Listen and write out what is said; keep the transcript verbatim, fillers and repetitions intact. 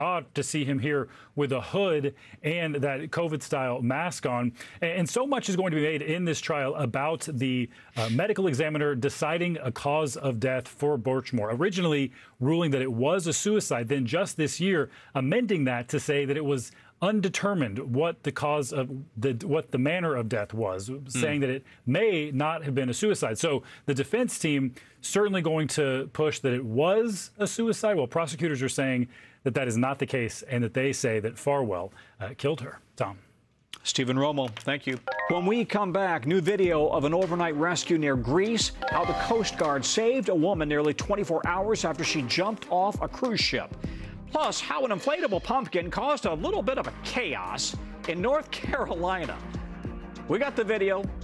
odd to see him here with a hood and that COVID-style mask on. And so much is going to be made in this trial about the uh, medical examiner deciding a cause of death for Birchmore, originally ruling that it was a suicide, then just this year amending that to say that it was undetermined what the cause of the what the manner of death was, mm. saying that it may not have been a suicide. So the defense team certainly going to push that it was a suicide, while prosecutors are saying that that is not the case and that they say that Farwell uh, killed her. Tom. Stephen Romo, thank you. When we come back, new video of an overnight rescue near Greece, how the Coast Guard saved a woman nearly twenty-four hours after she jumped off a cruise ship. Plus, how an inflatable pumpkin caused a little bit of a chaos in North Carolina. We got the video